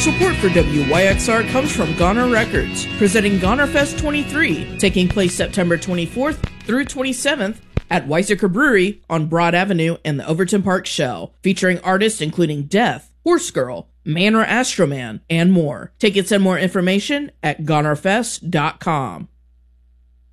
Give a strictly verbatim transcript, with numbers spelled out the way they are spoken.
Support for W Y X R comes from Goner Records, presenting Goner Fest twenty-three, taking place September twenty-fourth through twenty-seventh at Weizsäcker Brewery on Broad Avenue in the Overton Park Shell, featuring artists including Death, Horse Girl, Man or Astroman, and more. Tickets and more information at goner fest dot com.